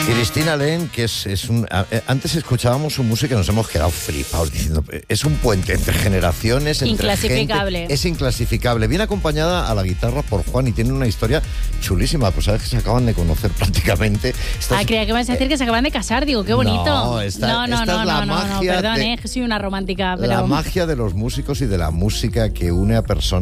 Cristina Len, que es un... Antes escuchábamos su música y nos hemos quedado flipados diciendo, es un puente entre generaciones, entre inclasificable. Gente, es inclasificable. Viene acompañada a la guitarra por Juan y tiene una historia chulísima. Pues sabes que se acaban de conocer prácticamente. Creía que ibas a decir que se acaban de casar. Digo, qué bonito. No, esta es la magia perdón, que soy una romántica. Pero... La magia de los músicos y de la música que une a personas